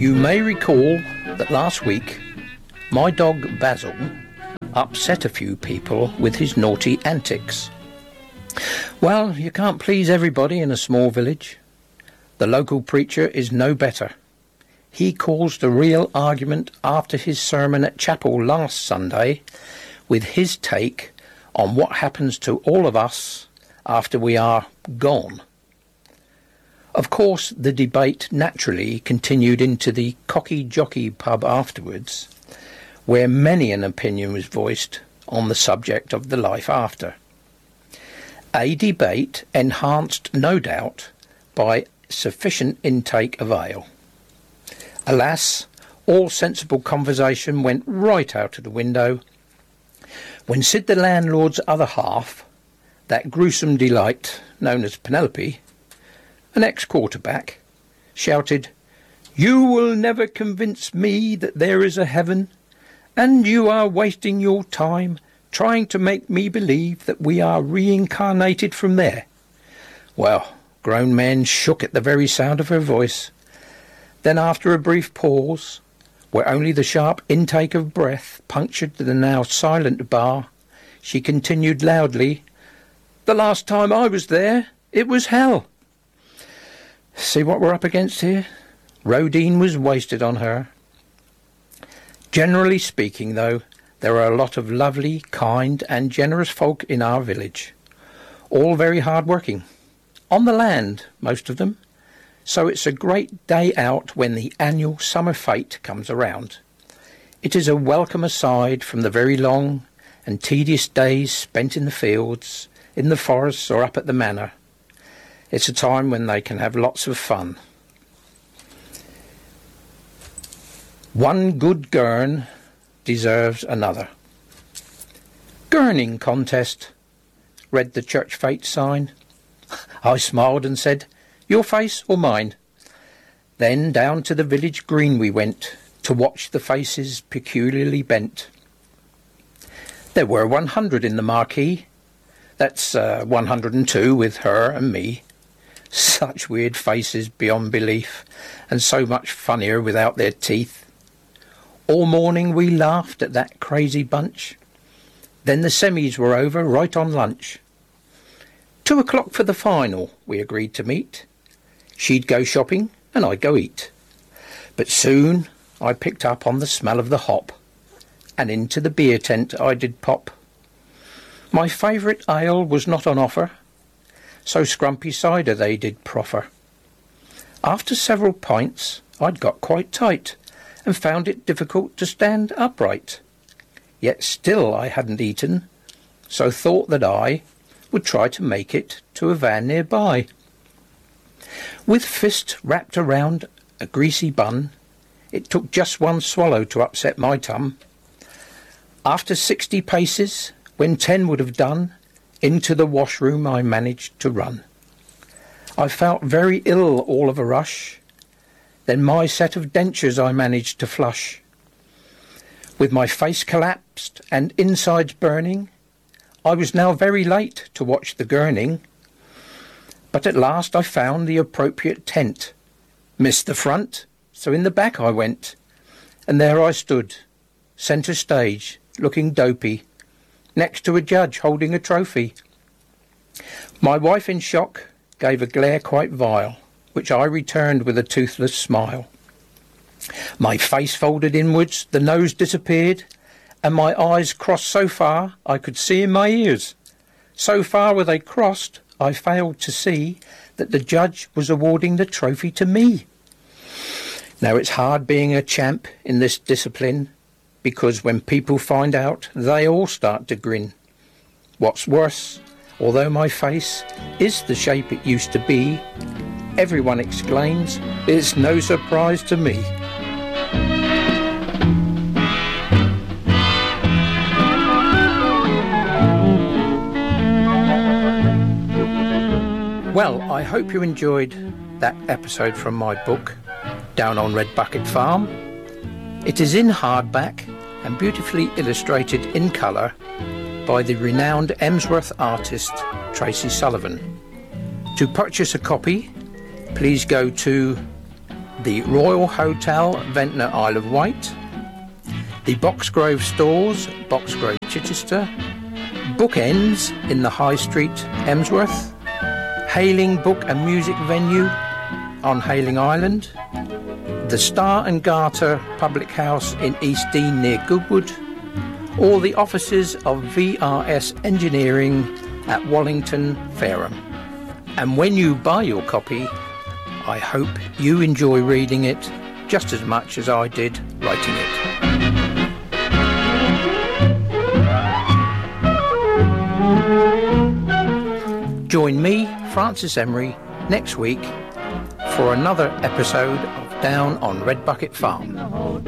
You may recall that last week my dog Basil upset a few people with his naughty antics. Well, you can't please everybody in a small village. The local preacher is no better. He caused a real argument after his sermon at chapel last Sunday with his take on what happens to all of us after we are gone. Of course, the debate naturally continued into the Cocky Jockey pub afterwards, where many an opinion was voiced on the subject of the life after. A debate enhanced, no doubt, by sufficient intake of ale. Alas, all sensible conversation went right out of the window when Sid the landlord's other half, that gruesome delight known as Penelope, an ex-quarterback, shouted, "You will never convince me that there is a heaven, and you are wasting your time trying to make me believe that we are reincarnated from there." Well, grown men shook at the very sound of her voice. Then, after a brief pause, where only the sharp intake of breath punctured the now silent bar, she continued loudly, "The last time I was there, it was hell." See what we're up against here? Rodine was wasted on her. Generally speaking, though, there are a lot of lovely, kind and generous folk in our village, all very hard-working. On the land, most of them, so it's a great day out when the annual summer fete comes around. It is a welcome aside from the very long and tedious days spent in the fields, in the forests or up at the manor. It's a time when they can have lots of fun. One good girn deserves another. "Gurning contest," read the church fete sign. I smiled and said, "Your face or mine?" Then down to the village green we went to watch the faces peculiarly bent. There were 100 in the marquee. That's 102 with her and me. Such weird faces beyond belief, and so much funnier without their teeth. All morning we laughed at that crazy bunch. Then the semis were over right on lunch. 2 o'clock for the final, we agreed to meet. She'd go shopping and I'd go eat. But soon I picked up on the smell of the hop, and into the beer tent I did pop. My favourite ale was not on offer, so scrumpy cider they did proffer. After several pints I'd got quite tight, and found it difficult to stand upright. Yet still I hadn't eaten, so thought that I would try to make it to a van nearby. With fist wrapped around a greasy bun, it took just one swallow to upset my tum. After 60 paces, when 10 would have done, into the washroom I managed to run. I felt very ill all of a rush. Then my set of dentures I managed to flush. With my face collapsed and insides burning, I was now very late to watch the gurning. But at last I found the appropriate tent. Missed the front, so in the back I went. And there I stood, centre stage, looking dopey, next to a judge holding a trophy. My wife, in shock, gave a glare quite vile, which I returned with a toothless smile. My face folded inwards, the nose disappeared, and my eyes crossed so far I could see in my ears. So far were they crossed, I failed to see that the judge was awarding the trophy to me. Now it's hard being a champ in this discipline, because when people find out, they all start to grin. What's worse, although my face is the shape it used to be, everyone exclaims, "It's no surprise to me." Well, I hope you enjoyed that episode from my book, Down on Red Bucket Farm. It is in hardback and beautifully illustrated in colour by the renowned Emsworth artist Tracy Sullivan. To purchase a copy, please go to the Royal Hotel, Ventnor, Isle of Wight, the Boxgrove Stores, Boxgrove, Chichester, Bookends in the High Street, Emsworth, Hayling Book and Music Venue on Hayling Island, the Star and Garter Public House in East Dean near Goodwood, or the offices of VRS Engineering at Wallington, Fareham. And when you buy your copy, I hope you enjoy reading it just as much as I did writing it. Join me, Francis Emery, next week for another episode of Down on Red Bucket Farm.